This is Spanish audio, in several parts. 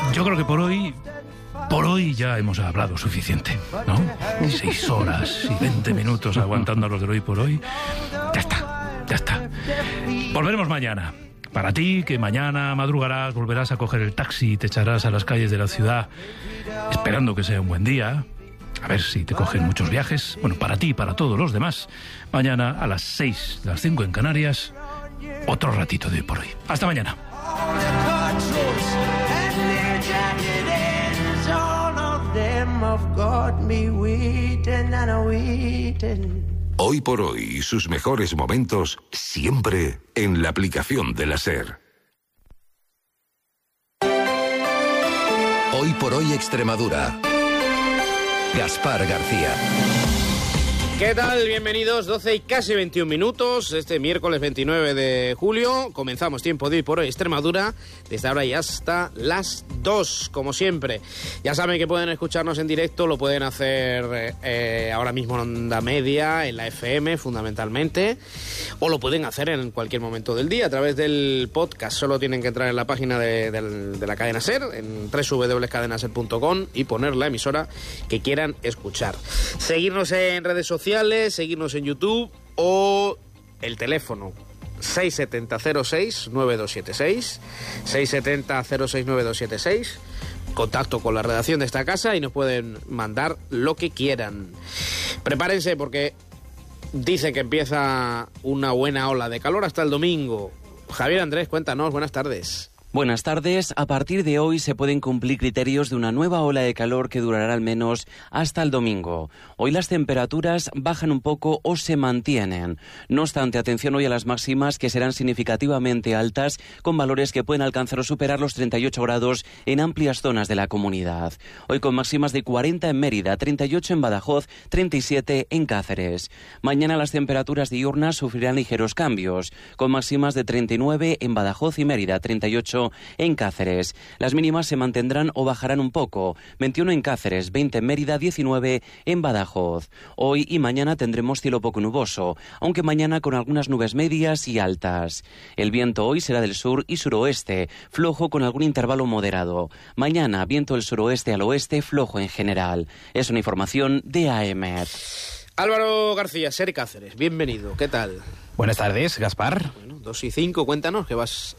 yo creo que por hoy ya hemos hablado suficiente, ¿no? 6 horas y 20 minutos aguantando a los del hoy por hoy. Ya está. Volveremos mañana. Para ti, que mañana madrugarás, volverás a coger el taxi y te echarás a las calles de la ciudad, esperando que sea un buen día. A ver si te cogen muchos viajes. Bueno, para ti y para todos los demás. Mañana a las 6, las 5 en Canarias, otro ratito de hoy por hoy. Hasta mañana. Hoy por hoy y sus mejores momentos siempre en la aplicación de la SER. Hoy por hoy Extremadura. Gaspar García. ¿Qué tal? Bienvenidos, 12 y casi 21 minutos, este miércoles 29 de julio. Comenzamos tiempo de hoy por hoy Extremadura, desde ahora y hasta las 2, como siempre. Ya saben que pueden escucharnos en directo, lo pueden hacer ahora mismo en onda media, en la FM fundamentalmente, o lo pueden hacer en cualquier momento del día a través del podcast. Solo tienen que entrar en la página de la cadena SER, en www.cadenaser.com, y poner la emisora que quieran escuchar. Seguirnos en redes sociales, seguirnos en YouTube o el teléfono 670-06-9276, 670-06-9276, contacto con la redacción de esta casa y nos pueden mandar lo que quieran. Prepárense porque dicen que empieza una buena ola de calor hasta el domingo. Javier Andrés, cuéntanos, buenas tardes. Buenas tardes. A partir de hoy se pueden cumplir criterios de una nueva ola de calor que durará al menos hasta el domingo. Hoy las temperaturas bajan un poco o se mantienen. No obstante, atención hoy a las máximas, que serán significativamente altas, con valores que pueden alcanzar o superar los 38 grados en amplias zonas de la comunidad. Hoy con máximas de 40 en Mérida, 38 en Badajoz, 37 en Cáceres. Mañana las temperaturas diurnas sufrirán ligeros cambios, con máximas de 39 en Badajoz y Mérida, 38 en Cáceres. Las mínimas se mantendrán o bajarán un poco, 21 en Cáceres, 20 en Mérida, 19 en Badajoz. Hoy y mañana tendremos cielo poco nuboso, aunque mañana con algunas nubes medias y altas. El viento hoy será del sur y suroeste, flojo con algún intervalo moderado. Mañana viento del suroeste al oeste, flojo en general. Es una información de AEMET. Álvaro García, SER Cáceres, bienvenido, ¿qué tal? Buenas tardes, Gaspar. Bueno, 2 y 5, cuéntanos, ¿qué vas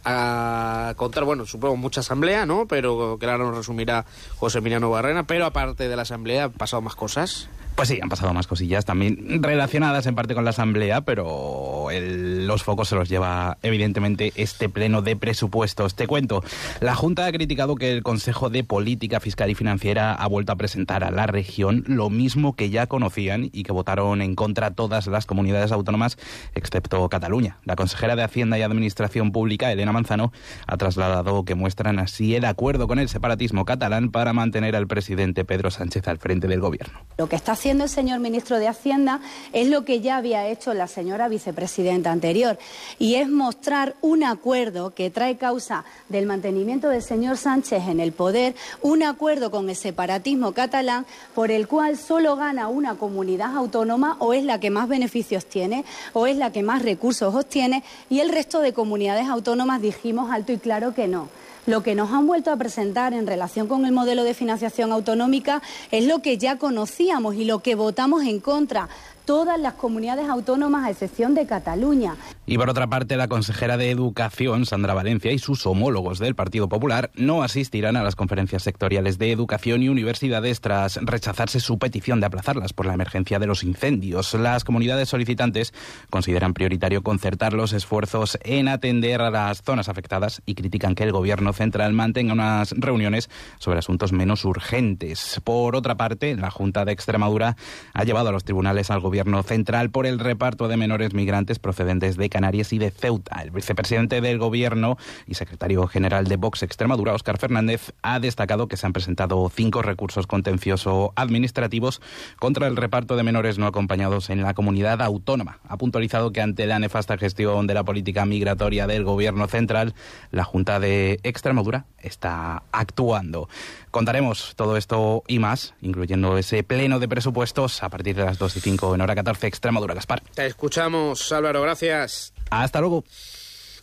a contar? Bueno, supongo mucha asamblea, ¿no? Pero que ahora nos resumirá José Emiliano Barrena, pero aparte de la asamblea, ¿han pasado más cosas? Pues sí, han pasado más cosillas también relacionadas en parte con la asamblea, pero los focos se los lleva evidentemente este pleno de presupuestos. Te cuento, la Junta ha criticado que el Consejo de Política Fiscal y Financiera ha vuelto a presentar a la región lo mismo que ya conocían y que votaron en contra todas las comunidades autónomas, excepto Cataluña. La consejera de Hacienda y Administración Pública, Elena Manzano, ha trasladado que muestran así el acuerdo con el separatismo catalán para mantener al presidente Pedro Sánchez al frente del gobierno. Lo que está haciendo el señor ministro de Hacienda es lo que ya había hecho la señora vicepresidenta anterior, y es mostrar un acuerdo que trae causa del mantenimiento del señor Sánchez en el poder, un acuerdo con el separatismo catalán por el cual solo gana una comunidad autónoma, o es la que más beneficios tiene, o es la que más recursos obtiene, y el resto de comunidades autónomas dijimos alto y claro que no. Lo que nos han vuelto a presentar en relación con el modelo de financiación autonómica es lo que ya conocíamos y lo que votamos en contra todas las comunidades autónomas a excepción de Cataluña. Y por otra parte, la consejera de Educación, Sandra Valencia, y sus homólogos del Partido Popular no asistirán a las conferencias sectoriales de educación y universidades tras rechazarse su petición de aplazarlas por la emergencia de los incendios. Las comunidades solicitantes consideran prioritario concertar los esfuerzos en atender a las zonas afectadas y critican que el Gobierno central mantenga unas reuniones sobre asuntos menos urgentes. Por otra parte, la Junta de Extremadura ha llevado a los tribunales al Gobierno central por el reparto de menores migrantes procedentes de Canarias y de Ceuta. El vicepresidente del Gobierno y secretario general de Vox Extremadura, Óscar Fernández, ha destacado que se han presentado 5 recursos contencioso administrativos contra el reparto de menores no acompañados en la comunidad autónoma. Ha puntualizado que ante la nefasta gestión de la política migratoria del Gobierno central, la Junta de Extremadura está actuando. Contaremos todo esto y más, incluyendo ese pleno de presupuestos, a partir de las 2 y 5 en hora 14, Extremadura. Gaspar. Te escuchamos, Álvaro, gracias. Hasta luego.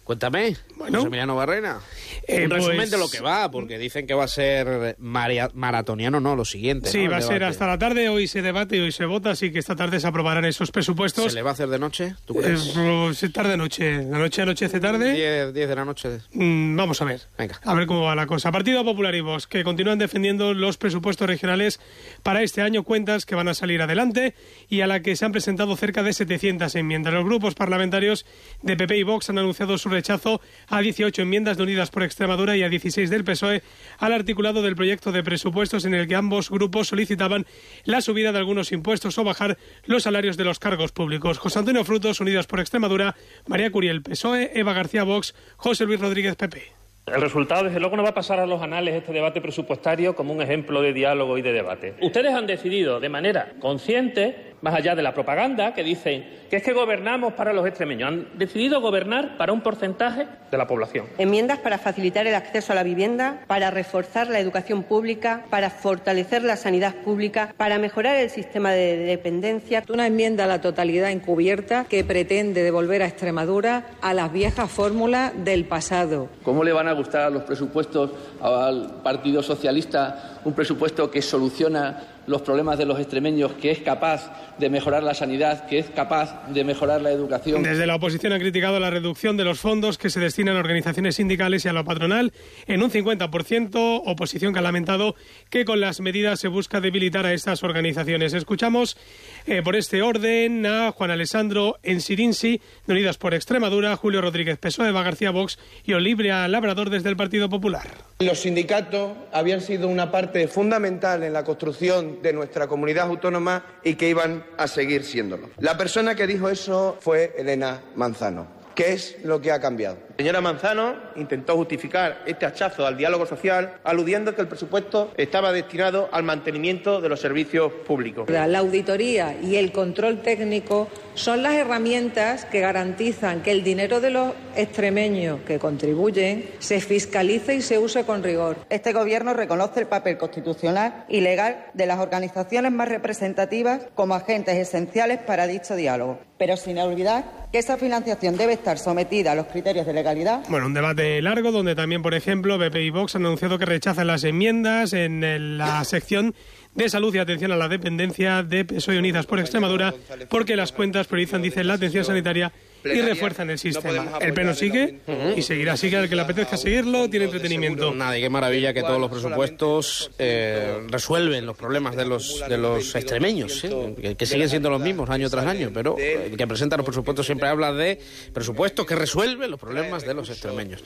Cuéntame, Bueno, José Emiliano Barrena. Un resumen de lo que va, porque dicen que va a ser maratoniano, no, lo siguiente. Sí, ¿no? va a ser hasta la tarde, hoy se debate y hoy se vota, así que esta tarde se aprobarán esos presupuestos. ¿Se le va a hacer de noche, tú crees? Tarde-noche, la noche anochece tarde. 10 de la noche. Vamos a ver. Venga. A ver cómo va la cosa. Partido Popular y Vox, que continúan defendiendo los presupuestos regionales para este año, cuentas que van a salir adelante y a la que se han presentado cerca de 700 enmiendas. Los grupos parlamentarios de PP y Vox han anunciado su rechazo a 18 enmiendas de Unidas por Extremadura y a 16 del PSOE al articulado del proyecto de presupuestos en el que ambos grupos solicitaban la subida de algunos impuestos o bajar los salarios de los cargos públicos. José Antonio Frutos, Unidas por Extremadura, María Curiel, PSOE, Eva García, Vox, José Luis Rodríguez, PP. El resultado, desde luego, no va a pasar a los anales este debate presupuestario como un ejemplo de diálogo y de debate. Ustedes han decidido de manera consciente, más allá de la propaganda, que dicen que es que gobernamos para los extremeños. Han decidido gobernar para un porcentaje de la población. Enmiendas para facilitar el acceso a la vivienda, para reforzar la educación pública, para fortalecer la sanidad pública, para mejorar el sistema de dependencia. Una enmienda a la totalidad encubierta que pretende devolver a Extremadura a las viejas fórmulas del pasado. ¿Cómo le van a gustar a los presupuestos al Partido Socialista un presupuesto que soluciona los problemas de los extremeños, que es capaz de mejorar la sanidad, que es capaz de mejorar la educación? Desde la oposición han criticado la reducción de los fondos que se destinan a organizaciones sindicales y a la patronal en un 50%, oposición que ha lamentado que con las medidas se busca debilitar a estas organizaciones. Escuchamos por este orden a Juan Alessandro Ensirinsi, de Unidas por Extremadura, Julio Rodríguez, PSOE, Eva García, Vox y Olivia Labrador desde el Partido Popular. Los sindicatos habían sido una parte fundamental en la construcción de nuestra comunidad autónoma y que iban a seguir siéndolo. La persona que dijo eso fue Elena Manzano. ¿Qué es lo que ha cambiado? La señora Manzano intentó justificar este hachazo al diálogo social aludiendo que el presupuesto estaba destinado al mantenimiento de los servicios públicos. La auditoría y el control técnico son las herramientas que garantizan que el dinero de los extremeños que contribuyen se fiscalice y se use con rigor. Este Gobierno reconoce el papel constitucional y legal de las organizaciones más representativas como agentes esenciales para dicho diálogo, pero sin olvidar que esa financiación debe estar sometida a los criterios de legalidad. Bueno, un debate largo donde también, por ejemplo, PP y Vox han anunciado que rechazan las enmiendas en la sección de salud y atención a la dependencia de PSOE y Unidas por Extremadura, porque las cuentas priorizan, dicen, la atención sanitaria y refuerzan el sistema. El pleno sigue y seguirá. Así que al que le apetezca seguirlo tiene entretenimiento. Nada, y qué maravilla que todos los presupuestos resuelven los problemas de los extremeños, que siguen siendo los mismos año tras año, pero el que presenta los presupuestos siempre habla de presupuestos que resuelven los problemas de los extremeños.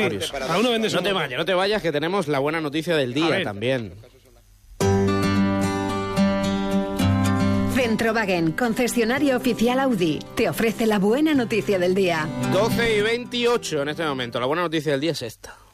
No te vayas, que tenemos la buena noticia del día también. Centrowagen, concesionario oficial Audi, te ofrece la buena noticia del día. 12:28 en este momento. La buena noticia del día es esta.